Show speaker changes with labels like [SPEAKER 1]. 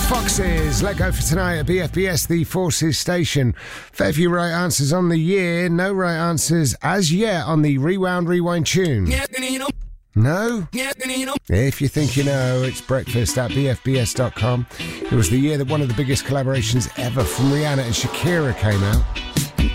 [SPEAKER 1] Foxes, let go for tonight at BFBS, the Forces station. Fair few right answers on the year, no right answers as yet on the Rewind tune. No? If you think you know, it's breakfast at BFBS.com. It was the year that one of the biggest collaborations ever from Rihanna and Shakira came out.